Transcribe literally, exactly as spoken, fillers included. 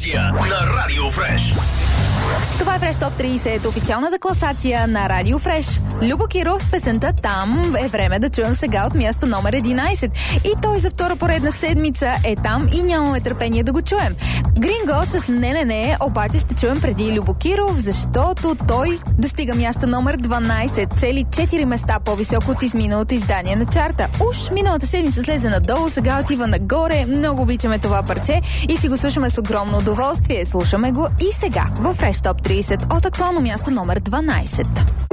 класация на Радио Фреш. Това е Фреш Топ трийсет, официалната класация на Радио Фреш. Любо Киров с песента "Там" е време да чуем сега от място номер единайсет. И той за втора поредна седмица е там и нямаме търпение да го чуем. Green God с "Не, не, не", обаче ще чуем преди Любо Киров, защото той достига място номер дванайсет, цели четири места по-високо от изминалото издание на чарта. Уж миналата седмица слезе надолу, сега отива нагоре. Много обичаме това парче и си го слушаме с огромно удоволствие. Слушаме го и сега във Фреш Топ трийсет от актуално място номер дванайсет.